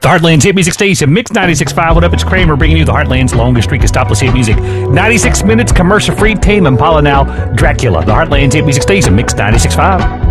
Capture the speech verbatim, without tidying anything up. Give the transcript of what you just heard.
Heartland's hit music station, Mix ninety-six point five. What up? It's Kramer bringing you the Heartland's longest streak of stopless hit music. ninety-six minutes, commercial-free, Tame Impala now, Dracula. The Heartland's hit music station, Mix ninety-six point five.